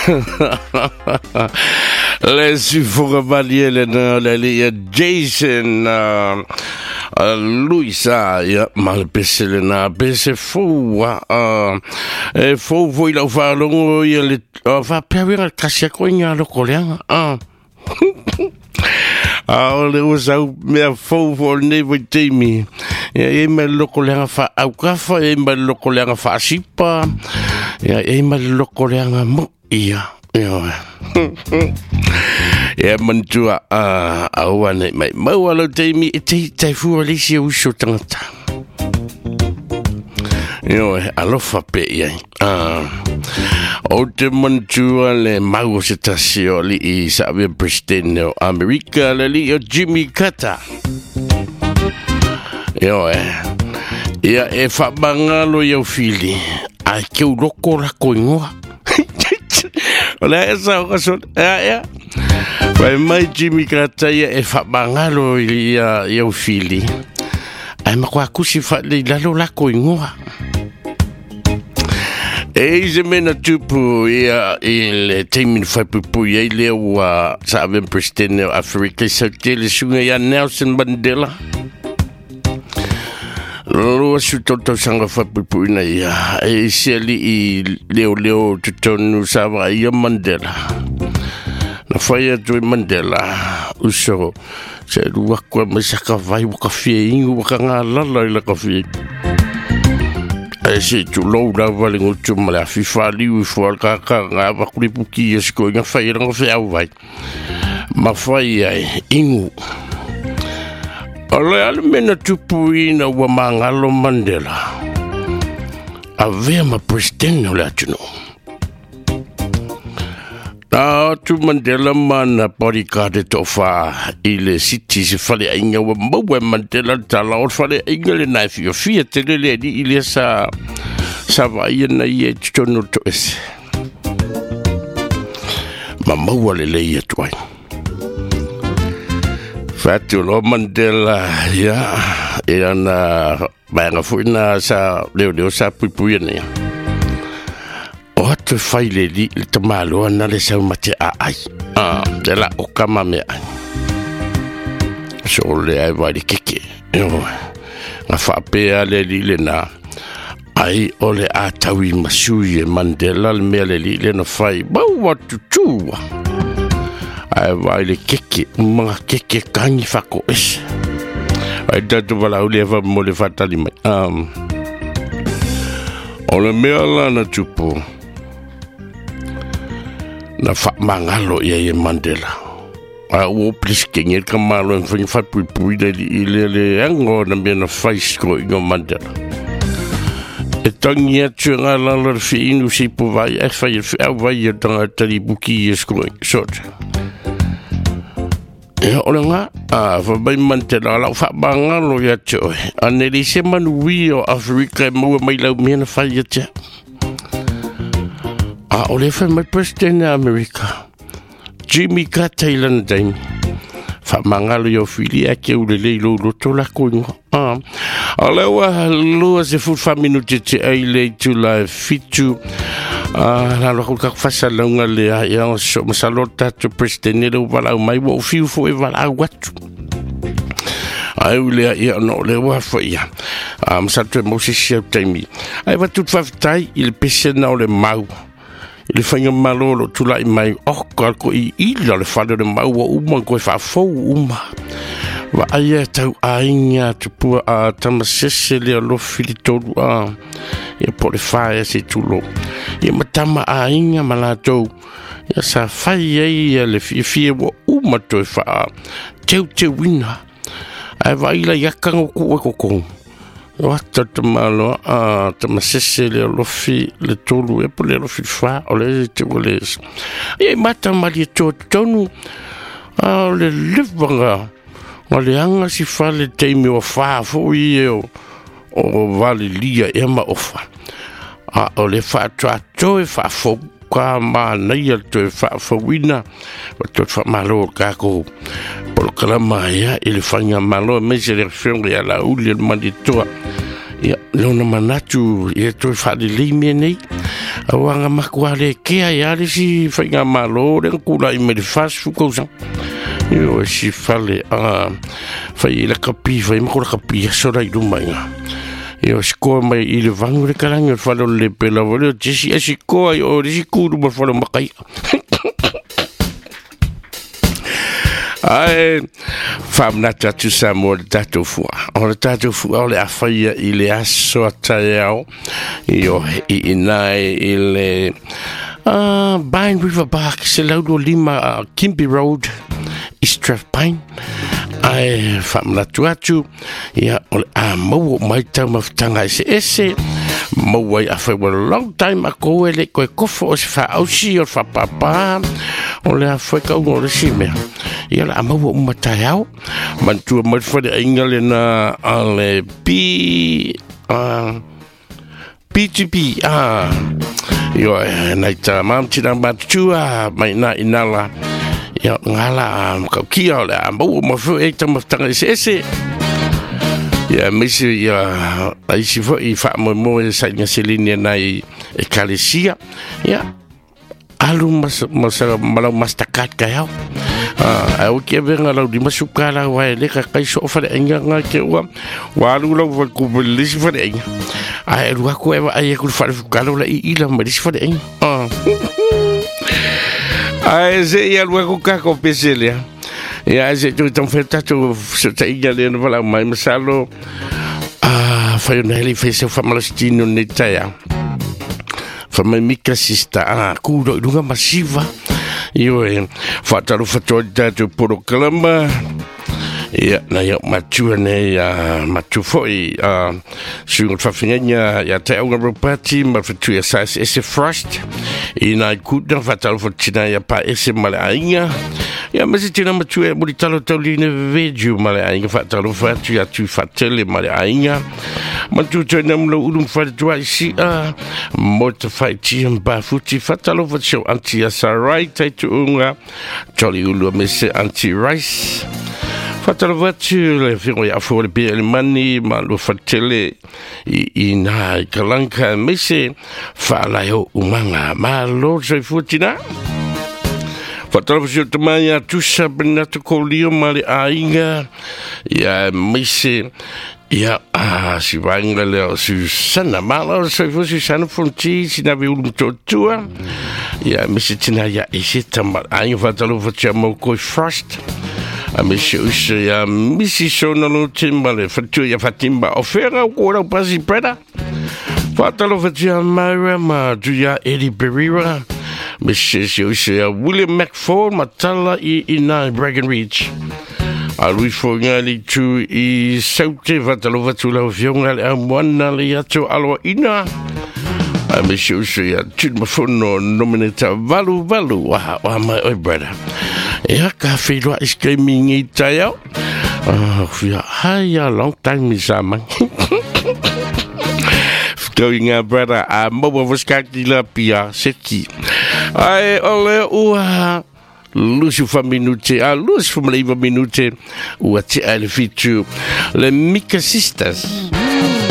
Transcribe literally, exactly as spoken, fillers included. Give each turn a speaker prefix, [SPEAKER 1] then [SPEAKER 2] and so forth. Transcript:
[SPEAKER 1] Lesi Fugavaliele na lele Jason uh, uh, Luisa ya malpesele na pese foua uh, e fou foi la falongo ya le va pera kasia konya lo koleanga ah ah le usau me fou for never timi ya e me lo koleanga fa au kafa e me lo koleanga fa sipa ya e me lo koleanga mo ia e mantua a awane mai mau alo te mi te te fu alisi u so tangata yo alo fa pe ia ah o te mantua le mau se tasio li i sabe presidente o America le li o Jimmy Carter yo e ia e fa bangalo yo fili a ke u loko la koingoa Olha essa ocasião, é, é. Vai mais Jimmy Carter e fa bangalo ia ia o fili. Ai ma kwa kusi fa le lalo la koingoa. E je mena tupu ia il team fa pupu ia le wa sabe presidente Afrika Sauti le sunga ya Nelson Mandela. Lo su toto sanga fa pupu ina ia e seli i leo leo tutonu sava ia Mandela na faia tu Mandela uso se lua kwa masaka vai waka fie ingu waka ngala la ka fie e se tu lo la vale ngutu mala fifa li u fo ka ka nga ba kuli puki esko nga faia nga fia vai ma faia ingu Ole almena tupu ina wa mangalo Mandela. Avea ma presidente ole atuno. Na tu Mandela mana bodyguard tofa ile city se fale inga wa mwa Mandela tala o fale inga le na fio fia tele di ile sa sa va ina ye tono to es. Mama wale le ye twai. Fatu lo Mandela ya ya na banga fuina sa leo leo sa pupuia ne o te faile li te malo na le sa mate a ai ah de la o kama me ai so le ai vai keke yo na fa pe ale li le na ai ole a tawi masui Mandela le me le li le no fai ba watu tu ai vai le keke mga keke kangi fako es ai tatu wala ule fa mo le fatali mai um ole mea la na tupu na fa mangalo ia ye Mandela a o plis kengel kamalo en fin fa pui pui de ile le ango na me na face ko ngo Mandela e tangia tsunga la la fi inu si pu vai e fa ye fa vai tanga tali buki esko sot e ole nga a fa bai Mandela la fa bangalo ya cho aneli se manui o Afrika mo mai la me na fa ye cha a ole fa mai president America Jimmy Carter London fa mangalo yo fili a ke ule le lo lo to la ko ah ale wa lo se fu fa minute te ai le tu la fitu ah la lo ka fa sa longa le ya so masalota to president le wala mai wo fiu fo e wala wat ai ule ya no le wa fa ya am sa to mo se se temi ai va tout fa tai il pese na le mau il fanga malolo tu lai mai o ko i ila le fado de mau o uma ko fa fo uma va ai tau ainga tu pu a tamasese le lo filito a e por fa ese tu lo e matama ainga malato ya sa fai ai le fi fi o uma to fa teu te wina ai va ila yakang ko ko ko Wata te malo a te masese le lofi le tolu e po le lofi fa o le te woles. E mata mali to tonu a le livanga o le anga si fa le teimi o fa fo i e o o vali lia e ma ofa. A o le fa tra to e fa fo ka ma nei to e fa fo wina o to fa malo ka ko por kalama ya il fanya malo me se le fiong ya la uli el manditoa ia lona manatu ia toi whaelei mea nei awanga makuare kea ia le si whainga malo le kula i mere fasu kousa io si fale a whai la kapi whai makora kapi asora i rumainga io si koa mai i le vangu le karangi o whalo le pela wale o jesi e si koa i o risi kuru ma whalo makai ai fam na tatu sa mo tatu fu o le tatu fu o le afia i le aso ataiao io i nai i le ah Pine River Park se laudo lima Kimby Road East Strathpine ai fam na tuatu ia o a mo mai tau maftanga ese ese mo wai a for a long time ago ele ko kofo o se fa ausi o fa papa o le a foi ka o le sime ia la mo o mataiao man tu mo for de engale na ale bi a P T P ah yo na ta mam tina matua mai na inala ia ngala ka kia le mo mo fo e tama tanga ese ia misi ia ai si fo i fa mo mo sa nya seline na e kalesia ia alu mas mas malau mastakat ka ya ah au ke venga la di masukala wa le ka kai so fa de nga nga ke wa wa lu lo va ku belis fa de ai lu ko e ai ku fa ka lo la i la ma dis fa de ah ai se ia lu ko ka ko peselia ia se tu tan feta tu se ta ia le no la mai masalo ah fa una heli fe se fa malastino netaya fa mai microsista ah ku do lunga masiva io e fatalo fatto tu proclama ia na ia matua ne ia matu foi a su fa finenya ia te au na party ma fatu ia sa ese frost ina kuda fatalo fatina ia pa ese male ainga ia mas tina matu e muri talo tolina veju male ainga fatalo fatu ia tu fatele male ainga matu te nam lo ulum fatu ai si a mot faiti ba futi fatalo fatu anti sarai te tu unga toli ulu mese anti rice fatalo vatu le fino ya for le bia le mani ma lo fatele i na kalanka mese fa la yo umanga ma lo se futina fatalo vatu tamaya tu sabnato kolio mali ainga ya mese ia ah si vanga le su sana mala se fosse sana fonti si na viu un totua ia mese tina ya isi tamba ai fatalo facciamo coi frost a mese usa ya misi sono no timbale fatu ya fatimba ofera ora pasi preda fatalo facciamo mara ma tu ya Eddie Pereira mese usa ya William McFall matala i ina Breckenridge a lui fongali tu i saute vatalo vatula vionga le amwana le atu alo ina a mesi usu ya tu mafono nominata valu valu wa wa my oi brother e ka filo is screaming i tayo ah fia haya long time mi sama going a brother a mobo voskaki la pia seki ai ole ua lusu fa minute a lusu fa minute ua te ale fitu le Mika Sisters